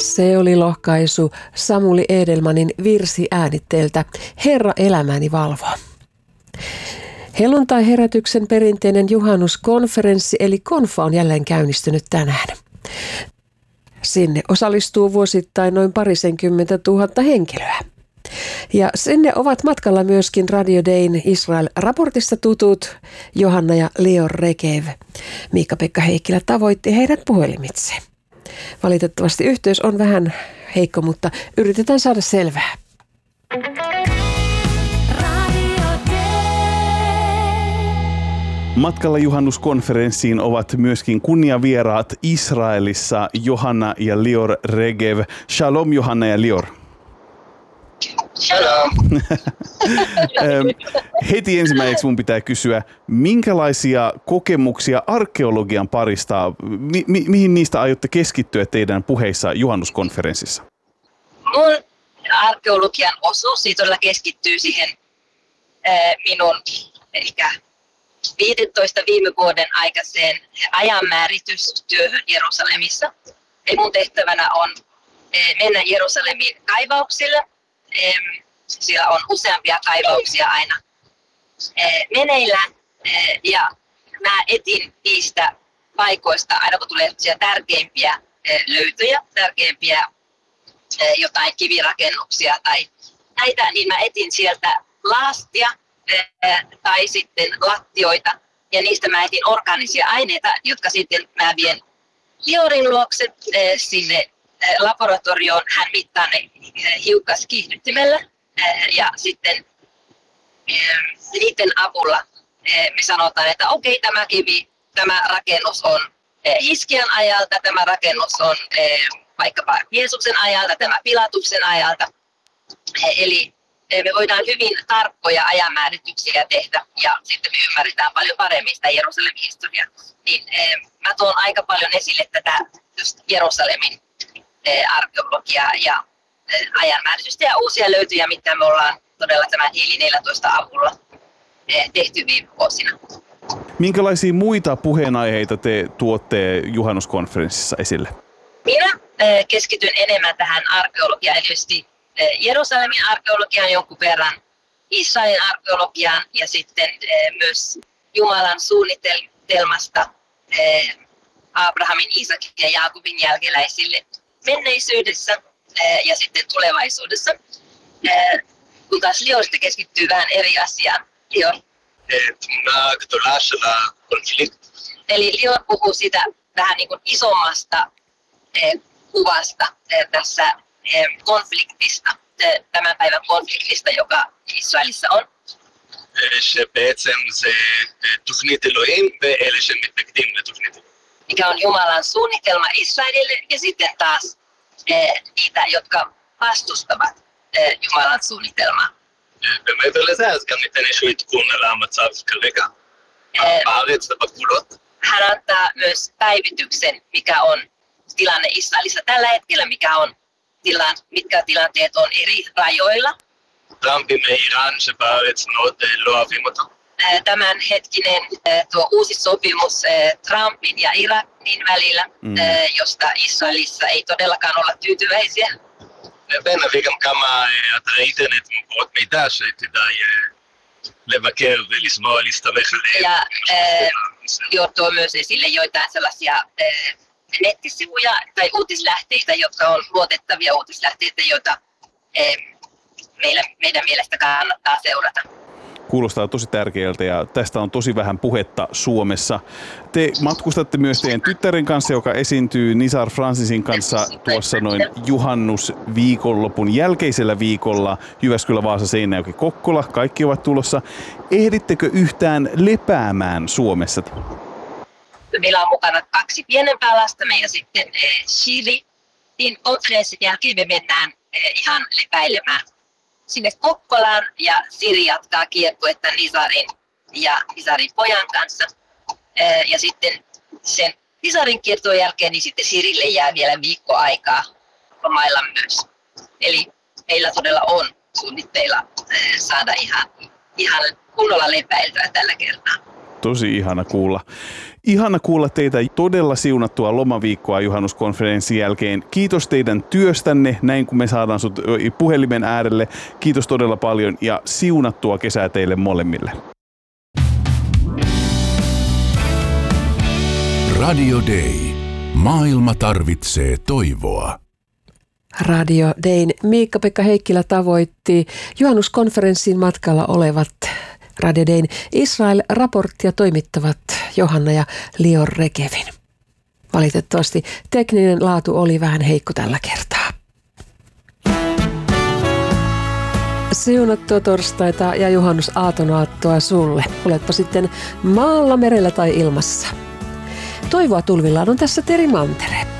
Se oli lohkaisu Samuli Edelmanin virsiäänitteeltä Herra elämäni valvoo. Helluntai-herätyksen perinteinen juhannuskonferenssi eli konfa on jälleen käynnistynyt tänään. Sinne osallistuu vuosittain noin 20 000 henkilöä. Ja sinne ovat matkalla myöskin Radio Dayn Israel-raportista tutut Johanna ja Lior Regev. Miikka-Pekka Heikkilä tavoitti heidät puhelimitse. Valitettavasti yhteys on vähän heikko, mutta yritetään saada selvää. Matkalla juhannuskonferenssiin ovat myöskin kunniavieraat Israelissa Johanna ja Lior Regev. Shalom Johanna ja Lior. Shalom. Heti ensimmäiseksi mun pitää kysyä, minkälaisia kokemuksia arkeologian parista, mihin niistä aiotte keskittyä teidän puheissa juhannuskonferenssissa? Mun arkeologian osuus todella keskittyy siihen minun ehkä 15 viime vuoden aikaiseen ajanmääritystyöhön Jerusalemissa. Mun tehtävänä on mennä Jerusalemin kaivauksille. Siellä on useampia kaivauksia aina meneillään ja mä etin niistä paikoista aina kun tulee tärkeimpiä löytöjä, tärkeimpiä jotain kivirakennuksia tai näitä, niin mä etin sieltä laastia tai sitten lattioita ja niistä mä etin orgaanisia aineita, jotka sitten mä vien Liorin luokse sinne laboratorioon. Hän mittaa ne hiukkaskiihdyttimellä ja sitten niiden avulla me sanotaan, että okei, tämä kivi, tämä rakennus on Hiskian ajalta, tämä rakennus on vaikkapa Jeesuksen ajalta, tämä Pilatuksen ajalta. Eli me voidaan hyvin tarkkoja ajanmäärityksiä tehdä ja sitten me ymmärretään paljon paremmin sitä Jerusalemin historiaa. Niin mä tuon aika paljon esille tätä just Jerusalemin arkeologiaa ja ajanmääritystä ja uusia löytöjä, mitä me ollaan todella tämän Hiili 14 avulla tehty viime vuosina. Minkälaisia muita puheenaiheita te tuotte juhannuskonferenssissa esille? Minä keskityn enemmän tähän arkeologiaan, eli Jerusalemin arkeologiaan jonkun verran, Israelin arkeologiaan ja sitten myös Jumalan suunnitelmasta Abrahamin, Isakin ja Jaakobin jälkeläisille menneisyydessä ja sitten tulevaisuudessa. Kun taas Lior keskittyy vähän eri asiaan. Eli Lior puhuu sitä vähän niin kuin isommasta kuvasta tässä konfliktista, tämän päivän konfliktista, joka Israelissa on. Mikä on Jumalan suunnitelma Israelille ja sitten taas niitä, jotka vastustavat Jumalan suunnitelmaa. Hän antaa myös päivityksen, mikä on tilanne Israelissa tällä hetkellä, mitkä tilanteet on eri rajoilla. Tämänhetkinen tuo uusi sopimus Trumpin ja Iranin välillä, josta Israelissa ei todellakaan olla tyytyväisiä. Ja tuo myös esille joitain sellaisia nettisivuja tai uutislähteitä, jotka on luotettavia uutislähteitä, joita meidän mielestä kannattaa seurata. Kuulostaa tosi tärkeältä ja tästä on tosi vähän puhetta Suomessa. Te matkustatte myös teidän tyttären kanssa, joka esiintyy Nizar Francisin kanssa tuossa noin juhannusviikonlopun jälkeisellä viikolla Jyväskylä, Vaasa, Seinäjoki, Kokkola. Kaikki ovat tulossa. Ehdittekö yhtään lepäämään Suomessa? Meillä on mukana 2 pienempää lastamme ja sitten Shiri. Niin konferenssin jälkeen me mennään ihan lepäilemään sinne Kokkolaan ja Siri jatkaa kiertuetta Nizarin ja Nizarin pojan kanssa. Ja sitten sen Nizarin kiertueen jälkeen niin sitten Sirille jää vielä viikko aikaa lomailla myös. Eli meillä todella on suunnitteilla saada ihan kunnolla lepäiltyä tällä kertaa. Tosi ihana kuulla. Ihana kuulla teitä, todella siunattua lomaviikkoa juhannuskonferenssin jälkeen. Kiitos teidän työstänne, näin kun me saadaan sut puhelimen äärelle. Kiitos todella paljon ja siunattua kesää teille molemmille. Radio Day. Maailma tarvitsee toivoa. Radio Dayn Miikka-Pekka Heikkilä tavoitti juhannuskonferenssin matkalla olevat Radio Dayn Israel-raporttia toimittavat Johanna ja Lior Rekevin. Valitettavasti tekninen laatu oli vähän heikko tällä kertaa. Siunattua torstaita ja juhannusaatonaattoa sulle. Oletpa sitten maalla, merellä tai ilmassa. Toivoa tulvillaan on tässä Teri Mantere.